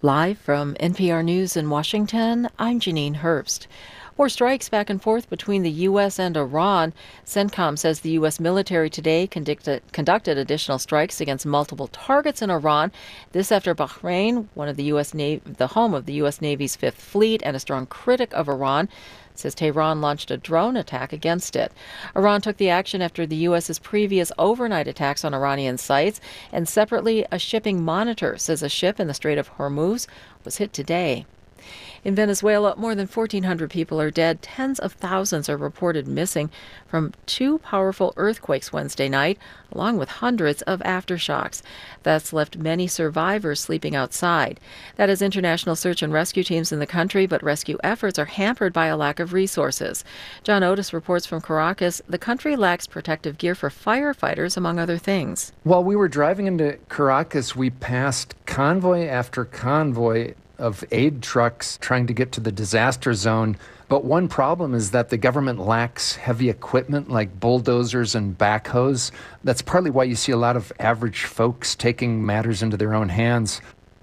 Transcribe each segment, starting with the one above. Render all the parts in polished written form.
Live from NPR News in Washington, I'm Janine Herbst. More strikes back and forth between the U.S. and Iran. CENTCOM says the U.S. military today conducted additional strikes against multiple targets in Iran. This after Bahrain, the home of the U.S. Navy's Fifth Fleet and a strong critic of Iran, says Tehran launched a drone attack against it. Iran took the action after the U.S.'s previous overnight attacks on Iranian sites. And separately, a shipping monitor says a ship in the Strait of Hormuz was hit today. In Venezuela, more than 1,400 people are dead. Tens of thousands are reported missing from two powerful earthquakes Wednesday night, along with hundreds of aftershocks. That's left many survivors sleeping outside. That is international search and rescue teams in the country, but rescue efforts are hampered by a lack of resources. John Otis reports from Caracas the country lacks protective gear for firefighters, among other things. While we were driving into Caracas, we passed convoy after convoy of aid trucks trying to get to the disaster zone. But one problem is that the government lacks heavy equipment like bulldozers and backhoes. That's partly why you see a lot of average folks taking matters into their own hands.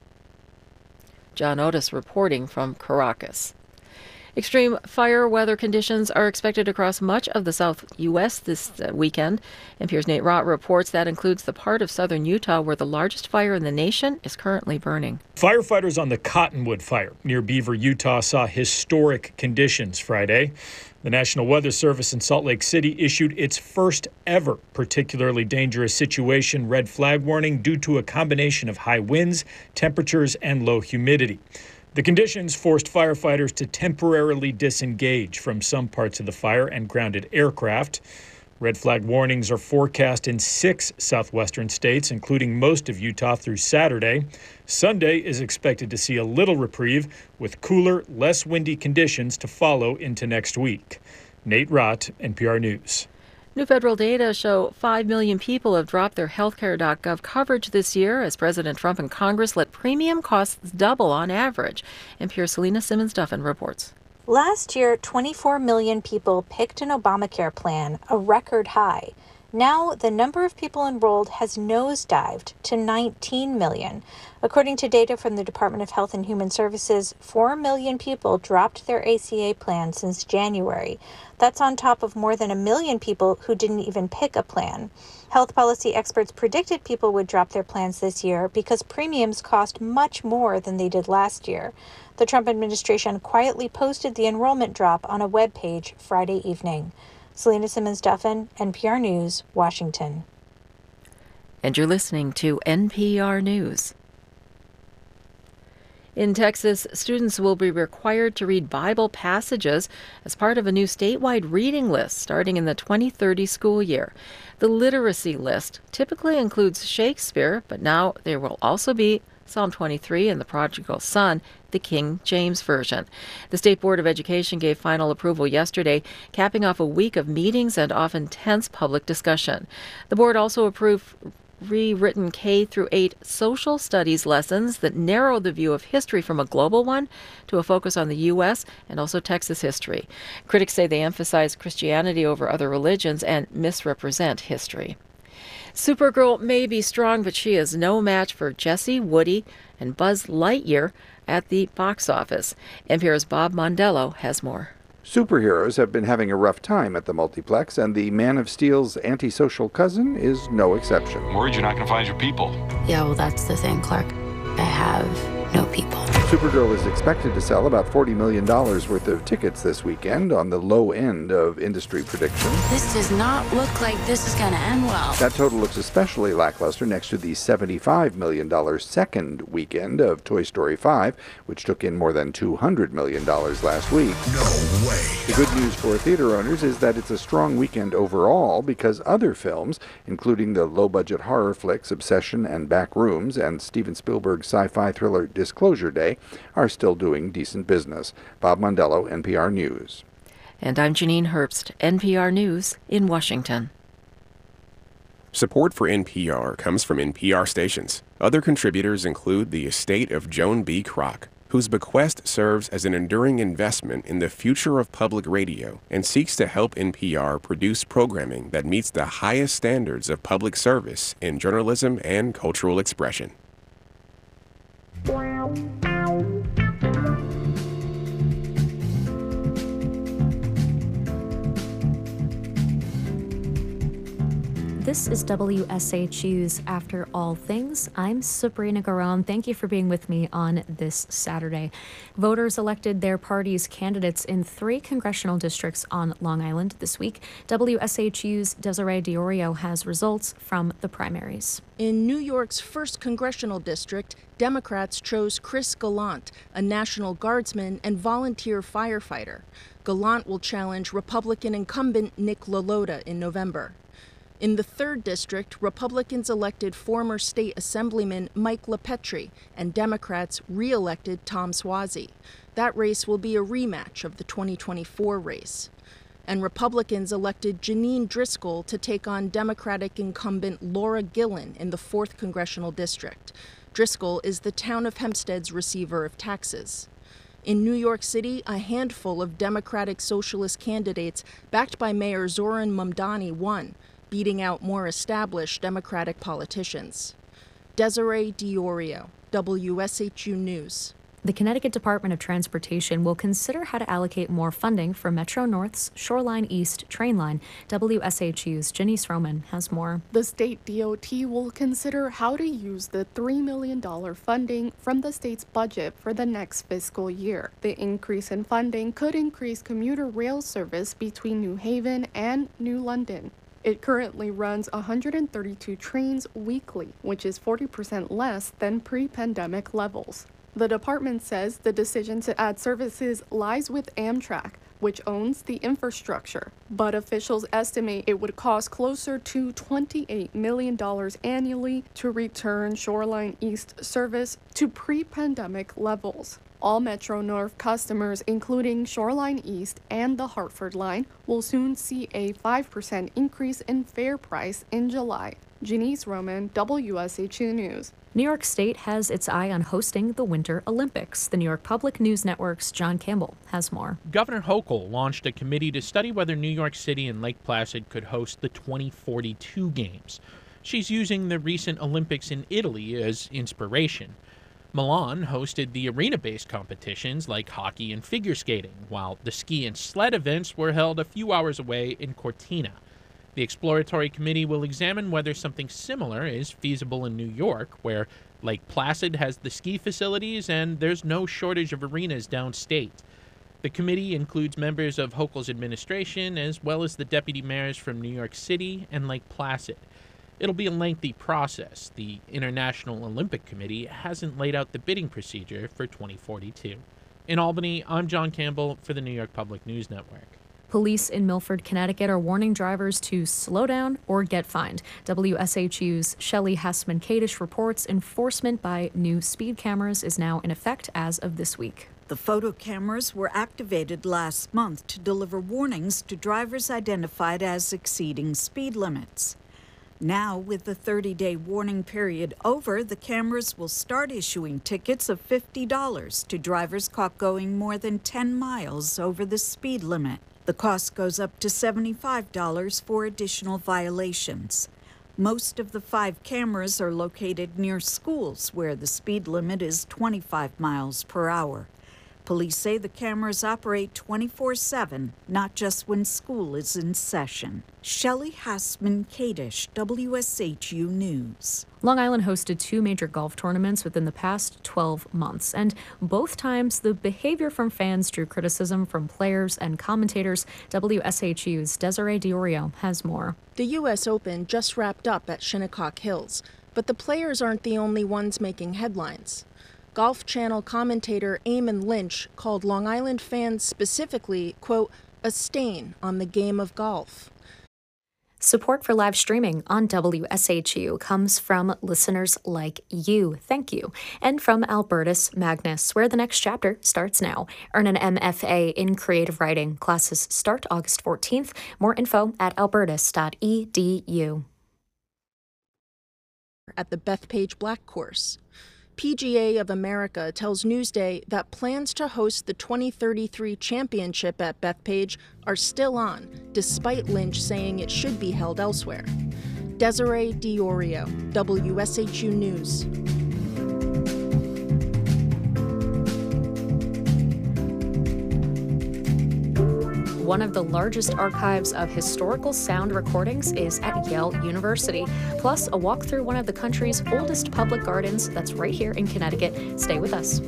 John Otis reporting from Caracas. Extreme fire weather conditions are expected across much of the South U.S. this weekend. NPR's Nate Rott reports that includes the part of southern Utah where the largest fire in the nation is currently burning. Firefighters on the Cottonwood Fire near Beaver, Utah, saw historic conditions Friday. The National Weather Service in Salt Lake City issued its first ever particularly dangerous situation red flag warning due to a combination of high winds, temperatures, and low humidity. The conditions forced firefighters to temporarily disengage from some parts of the fire and grounded aircraft. Red flag warnings are forecast in 6 southwestern states, including most of Utah through Saturday. Sunday is expected to see a little reprieve, with cooler, less windy conditions to follow into next week. Nate Rott, NPR News. New federal data show 5 million people have dropped their healthcare.gov coverage this year as President Trump and Congress let premium costs double on average. NPR's Selena Simmons-Duffin reports. Last year, 24 million people picked an Obamacare plan, a record high. Now, the number of people enrolled has nosedived to 19 million. According to data from the Department of Health and Human Services, 4 million people dropped their ACA plan since January. That's on top of more than 1 million people who didn't even pick a plan. Health policy experts predicted people would drop their plans this year because premiums cost much more than they did last year. The Trump administration quietly posted the enrollment drop on a web page Friday evening. Selena Simmons-Duffin, NPR News, Washington. And you're listening to NPR News. In Texas, students will be required to read Bible passages as part of a new statewide reading list starting in the 2030 school year. The literacy list typically includes Shakespeare, but now there will also be Psalm 23 and the Prodigal Son, the King James Version. The State Board of Education gave final approval yesterday, capping off a week of meetings and often tense public discussion. The board also approved rewritten K-8 social studies lessons that narrow the view of history from a global one to a focus on the U.S. and also Texas history. Critics say they emphasize Christianity over other religions and misrepresent history. Supergirl may be strong, but she is no match for Jessie, Woody, and Buzz Lightyear at the box office. NPR's Bob Mondello has more. Superheroes have been having a rough time at the multiplex, and the Man of Steel's antisocial cousin is no exception. I'm worried you're not going to find your people. Yeah, well, that's the thing, Clark. I have no people. Supergirl is expected to sell about $40 million worth of tickets this weekend on the low end of industry predictions. This does not look like this is going to end well. That total looks especially lackluster next to the $75 million second weekend of Toy Story 5, which took in more than $200 million last week. No way. The good news for theater owners is that it's a strong weekend overall because other films, including the low-budget horror flicks Obsession and Backrooms and Steven Spielberg's sci-fi thriller Disclosure Day, are still doing decent business. Bob Mondello, NPR News. And I'm Janine Herbst, NPR News in Washington. Support for NPR comes from NPR stations. Other contributors include the estate of Joan B. Kroc, whose bequest serves as an enduring investment in the future of public radio and seeks to help NPR produce programming that meets the highest standards of public service in journalism and cultural expression. This is WSHU's After All Things. I'm Sabrina Garon. Thank you for being with me on this Saturday. Voters elected their party's candidates in 3 congressional districts on Long Island this week. WSHU's Desiree Diorio has results from the primaries. In New York's 1st congressional district, Democrats chose Chris Gallant, a National Guardsman and volunteer firefighter. Gallant will challenge Republican incumbent Nick LaLota in November. In the 3rd district, Republicans elected former state assemblyman Mike LaPetrie, and Democrats re-elected Tom Suozzi. That race will be a rematch of the 2024 race. And Republicans elected Janine Driscoll to take on Democratic incumbent Laura Gillen in the 4th congressional district. Driscoll is the town of Hempstead's receiver of taxes. In New York City, a handful of Democratic Socialist candidates backed by Mayor Zoran Mamdani won, beating out more established Democratic politicians. Desiree Diorio, WSHU News. The Connecticut Department of Transportation will consider how to allocate more funding for Metro North's Shoreline East train line. WSHU's Janice Roman has more. The state DOT will consider how to use the $3 million funding from the state's budget for the next fiscal year. The increase in funding could increase commuter rail service between New Haven and New London. It currently runs 132 trains weekly, which is 40% less than pre-pandemic levels. The department says the decision to add services lies with Amtrak, which owns the infrastructure. But officials estimate it would cost closer to $28 million annually to return Shoreline East service to pre-pandemic levels. All Metro North customers, including Shoreline East and the Hartford line, will soon see a 5% increase in fare price in July. Janice Roman, WSHU News. New York State has its eye on hosting the Winter Olympics. The New York Public News Network's John Campbell has more. Governor Hochul launched a committee to study whether New York City and Lake Placid could host the 2042 Games. She's using the recent Olympics in Italy as inspiration. Milan hosted the arena-based competitions like hockey and figure skating, while the ski and sled events were held a few hours away in Cortina. The exploratory committee will examine whether something similar is feasible in New York, where Lake Placid has the ski facilities and there's no shortage of arenas downstate. The committee includes members of Hochul's administration as well as the deputy mayors from New York City and Lake Placid. It'll be a lengthy process. The International Olympic Committee hasn't laid out the bidding procedure for 2042. In Albany, I'm John Campbell for the New York Public News Network. Police in Milford, Connecticut are warning drivers to slow down or get fined. WSHU's Shelley Hassman-Kadish reports enforcement by new speed cameras is now in effect as of this week. The photo cameras were activated last month to deliver warnings to drivers identified as exceeding speed limits. Now, with the 30-day warning period over, the cameras will start issuing tickets of $50 to drivers caught going more than 10 miles over the speed limit. The cost goes up to $75 for additional violations. Most of the 5 cameras are located near schools where the speed limit is 25 miles per hour. Police say the cameras operate 24/7, not just when school is in session. Shelley Hassman-Kadish, WSHU News. Long Island hosted 2 major golf tournaments within the past 12 months, and both times the behavior from fans drew criticism from players and commentators. WSHU's Desiree Diorio has more. The U.S. Open just wrapped up at Shinnecock Hills, but the players aren't the only ones making headlines. Golf Channel commentator Eamon Lynch called Long Island fans specifically, quote, a stain on the game of golf. Support for live streaming on WSHU comes from listeners like you. Thank you. And from Albertus Magnus, where the next chapter starts now. Earn an MFA in creative writing. Classes start August 14th. More info at albertus.edu. At the Bethpage Black course. PGA of America tells Newsday that plans to host the 2033 championship at Bethpage are still on, despite Lynch saying it should be held elsewhere. Desiree Diorio, WSHU News. One of the largest archives of historical sound recordings is at Yale University. Plus, a walk through one of the country's oldest public gardens that's right here in Connecticut. Stay with us.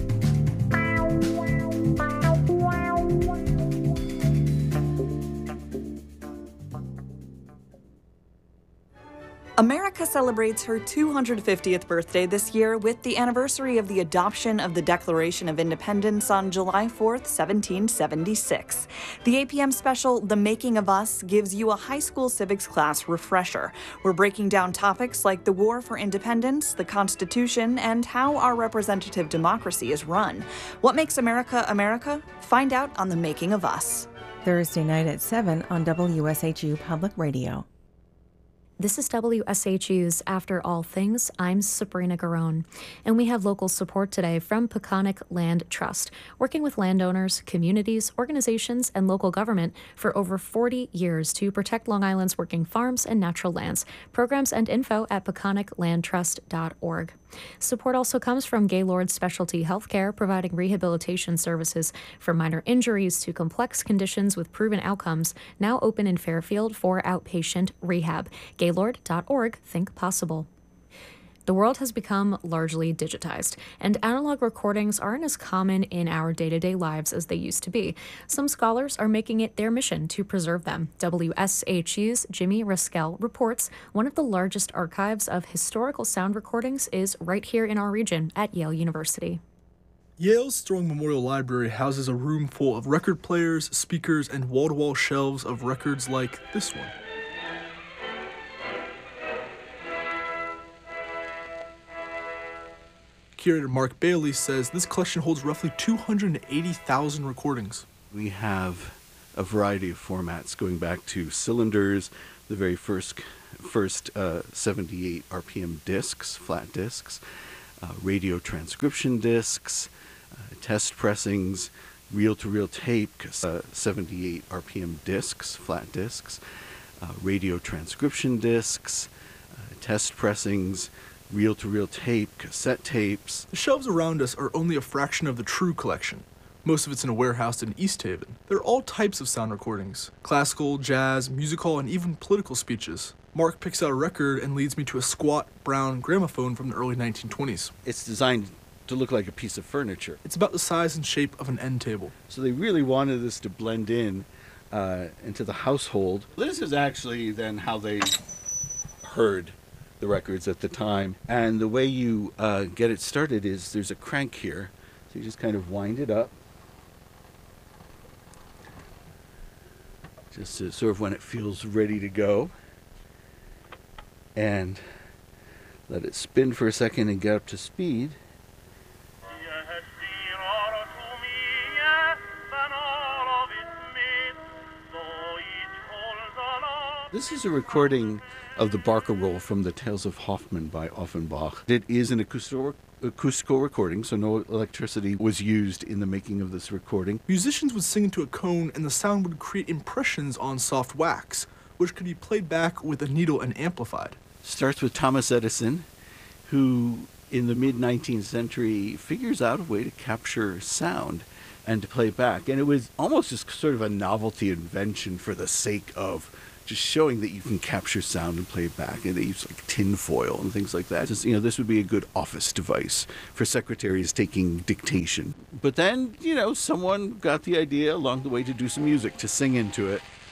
America celebrates her 250th birthday this year with the anniversary of the adoption of the Declaration of Independence on July 4th, 1776. The APM special, The Making of Us, gives you a high school civics class refresher. We're breaking down topics like the War for Independence, the Constitution, and how our representative democracy is run. What makes America America? Find out on The Making of Us. Thursday night at 7 on WSHU Public Radio. This is WSHU's After All Things. I'm Sabrina Garone, and we have local support today from Peconic Land Trust, working with landowners, communities, organizations, and local government for over 40 years to protect Long Island's working farms and natural lands. Programs and info at peconiclandtrust.org. Support also comes from Gaylord Specialty Healthcare, providing rehabilitation services for minor injuries to complex conditions with proven outcomes, now open in Fairfield for outpatient rehab. Gaylord.org, think possible. The world has become largely digitized, and analog recordings aren't as common in our day-to-day lives as they used to be. Some scholars are making it their mission to preserve them. WSHU's Jimmy Raskell reports one of the largest archives of historical sound recordings is right here in our region at Yale University. Yale's Strong Memorial Library houses a room full of record players, speakers, and wall-to-wall shelves of records like this one. Curator Mark Bailey says this collection holds roughly 280,000 recordings. We have a variety of formats going back to cylinders, the very first 78 RPM discs, flat discs, radio transcription discs, test pressings, reel-to-reel tape, 78 RPM discs, flat discs, radio transcription discs, test pressings, reel-to-reel tape, cassette tapes. The shelves around us are only a fraction of the true collection. Most of it's in a warehouse in East Haven. There are all types of sound recordings: classical, jazz, musical, and even political speeches. Mark picks out a record and leads me to a squat, brown gramophone from the early 1920s. It's designed to look like a piece of furniture. It's about the size and shape of an end table. So they really wanted this to blend in into the household. This is actually then how they heard the records at the time. And the way you get it started is there's a crank here. So you just kind of wind it up. Just to sort of when it feels ready to go. And let it spin for a second and get up to speed. This is a recording of the Barker Roll from the Tales of Hoffmann by Offenbach. It is an acoustical recording, so no electricity was used in the making of this recording. Musicians would sing into a cone, and the sound would create impressions on soft wax, which could be played back with a needle and amplified. Starts with Thomas Edison, who in the mid-19th century figures out a way to capture sound and to play back. And it was almost just sort of a novelty invention for the sake of just showing that you can capture sound and play it back. And they use like tin foil and things like that. Just, this would be a good office device for secretaries taking dictation. But then, someone got the idea along the way to do some music, to sing into it.